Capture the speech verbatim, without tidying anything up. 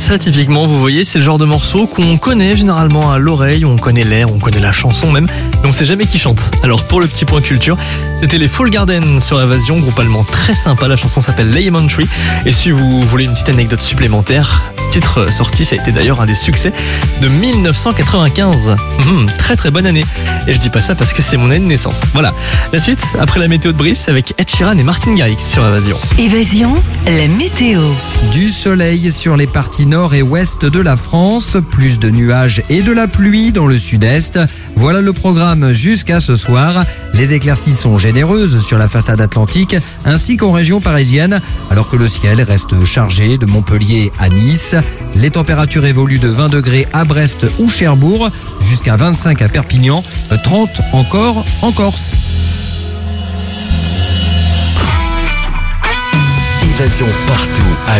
Ça, typiquement, vous voyez, c'est le genre de morceau qu'on connaît généralement à l'oreille, on connaît l'air, on connaît la chanson même, mais on sait jamais qui chante. Alors pour le petit point culture, c'était les Fall Garden sur Évasion, groupe allemand très sympa, la chanson s'appelle Lemon Tree, et si vous voulez une petite anecdote supplémentaire, titre sorti, ça a été d'ailleurs un des succès de mille neuf cent quatre-vingt-quinze. Mmh, très très bonne année. Et je dis pas ça parce que c'est mon année de naissance. Voilà. La suite, après la météo de Brice, avec Ed Sheeran et Martin Garrix sur Évasion. Évasion, la météo. Du soleil sur les parties nord et ouest de la France, plus de nuages et de la pluie dans le sud-est. Voilà le programme jusqu'à ce soir. Les éclaircies sont généreuses sur la façade atlantique ainsi qu'en région parisienne, alors que le ciel reste chargé de Montpellier à Nice. Les températures évoluent de vingt degrés à Brest ou Cherbourg jusqu'à vingt-cinq à Perpignan, trente encore en Corse. Évasion partout à